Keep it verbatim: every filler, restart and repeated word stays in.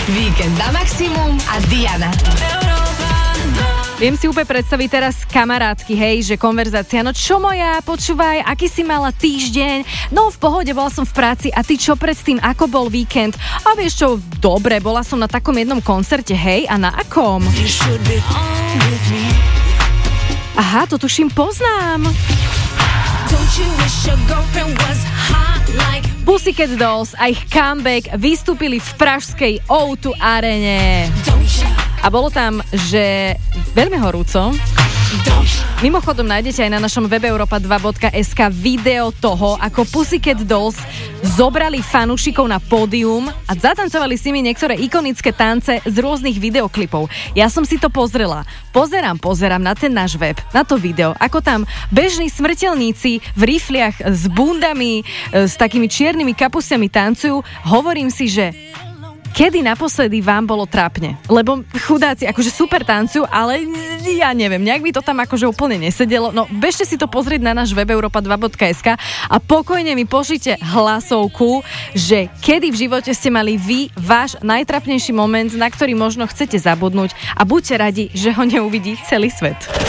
Víkend na maximum a Diana. Viem si úplne predstaviť teraz kamarátky, hej, že konverzácia, no čo moja, počúvaj, aký si mala týždeň, no v pohode, bola som v práci a ty čo predtým, ako bol víkend? A vieš čo, dobre, bola som na takom jednom koncerte, hej, a na akom? Aha, to tuším poznám. Pussycat Dolls a ich comeback vystúpili v pražskej ó dva arene. A bolo tam, že veľmi horúco. Mimochodom nájdete aj na našom webe europa dva bodka es ká video toho, ako Pussycat Dolls zobrali fanúšikov na pódium a zatancovali s nimi niektoré ikonické tance z rôznych videoklipov. Ja som si to pozrela. Pozerám, pozerám na ten náš web, na to video, ako tam bežní smrteľníci v rifliach s bundami, s takými čiernymi kapustiami tancujú. Hovorím si, že kedy naposledy vám bolo trápne? Lebo chudáci akože super tancujú, ale ja neviem, nejak by to tam akože úplne nesedelo. No bežte si to pozrieť na náš web europa dva bodka es ká a pokojne mi pošlite hlasovku, že kedy v živote ste mali vy váš najtrapnejší moment, na ktorý možno chcete zabudnúť a buďte radi, že ho neuvidí celý svet.